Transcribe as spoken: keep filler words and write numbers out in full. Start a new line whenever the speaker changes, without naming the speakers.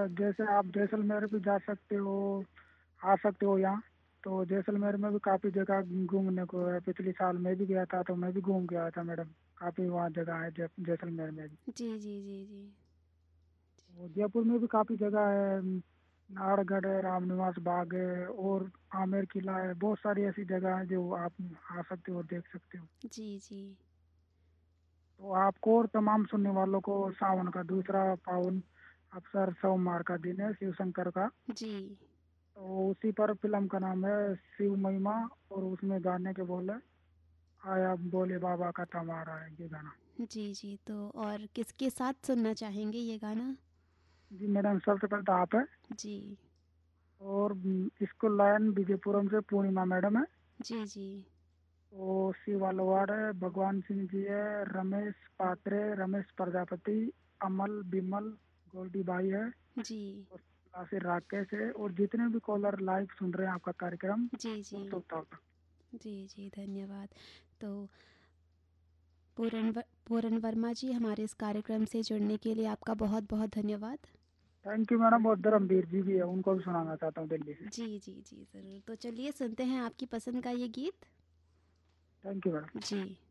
जैसे आप जैसलमेर भी जा सकते हो, आ सकते हो यहाँ। तो जैसलमेर में भी काफ़ी जगह घूमने को है। पिछले साल मैं भी गया था तो मैं भी घूम के आया था मैडम। काफ़ी वहाँ जगह है जै, जैसलमेर में भी।
जी जी जी जी।
और जयपुर में भी काफ़ी जगह है। नाहरगढ़ है, रामनिवास बाग है, और आमेर किला है। बहुत सारी ऐसी जगह है जो आप आ सकते हो और देख सकते हो।
जी जी
तो आपको और तमाम सुनने वालों को सावन का दूसरा पावन अवसर सोमवार का दिन है, शिव शंकर का।
जी
तो उसी पर फिल्म का नाम है शिव महिमा। और उसमें गाने के बोले, आया बोले बाबा का तमारा है ये गाना।
जी जी। तो और किसके साथ सुनना चाहेंगे ये गाना?
जी मैडम, सबसे पहले तो आप है।
जी
और हम्म, इसको लायन विजयपुरम से पूर्णिमा मैडम है।
जी जी
तो शिव अलवाड़ है, भगवान सिंह जी है, रमेश पात्रे, रमेश प्रजापति, अमल बिमल, गोल्डी भाई है,
जी
और नासिर राकेश है। और जितने भी कॉलर लाइव सुन रहे हैं आपका कार्यक्रम,
जी जी
बहुत होता।
जी जी। धन्यवाद। तो पूरन व- पूरन वर्मा जी, हमारे इस कार्यक्रम से जुड़ने के लिए आपका बहुत बहुत धन्यवाद।
Thank you madam. और धर्मवीर जी भी है, उनको भी सुनाना चाहता हूँ दिल्ली से।
जी जी जी ज़रूर। तो चलिए सुनते हैं आपकी पसंद का ये गीत।
Thank you madam.
जी।